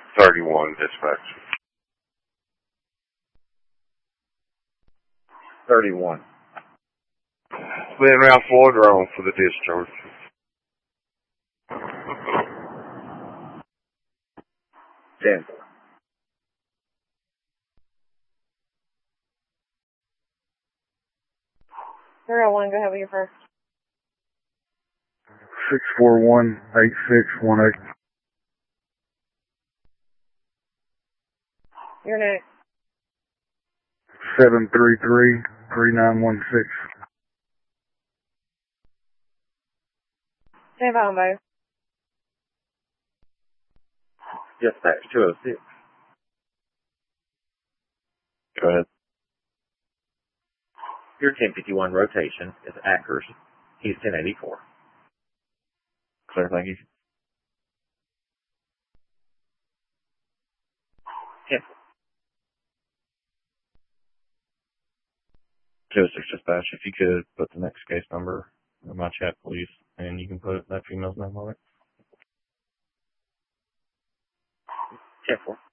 31, dispatch. 31. Spin around Floyd Road for the discharge. 10. One, go ahead with your first. 641-8618. Your next. 733-3916. Stand by on both. Dispatch 206. Go ahead. Your 1051 rotation is Ackers. He's 1084. Clear, thank you. 10. 206 dispatch, if you could put the next case number in my chat, please, and you can put that female's name on it. 10-4.